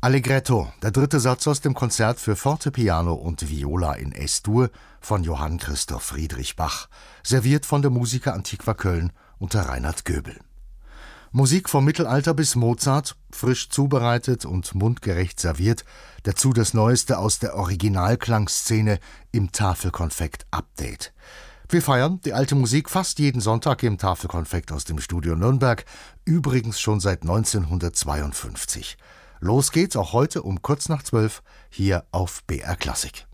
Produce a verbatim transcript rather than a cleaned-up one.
Allegretto, der dritte Satz aus dem Konzert für Fortepiano und Viola in Es-Dur von Johann Christoph Friedrich Bach, serviert von der Musica Antiqua Köln unter Reinhard Göbel. Musik vom Mittelalter bis Mozart, frisch zubereitet und mundgerecht serviert, dazu das Neueste aus der Originalklangszene im Tafelkonfekt-Update. Wir feiern die alte Musik fast jeden Sonntag im Tafelkonfekt aus dem Studio Nürnberg, übrigens schon seit neunzehnhundertzweiundfünfzig. Los geht's auch heute um kurz nach zwölf hier auf B R Klassik.